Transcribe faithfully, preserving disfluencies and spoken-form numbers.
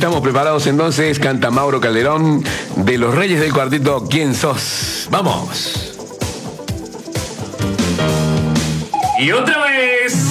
Estamos preparados entonces, canta Mauro Calderón, de los Reyes del Cuarteto, ¿Quién sos? ¡Vamos! Y otra vez.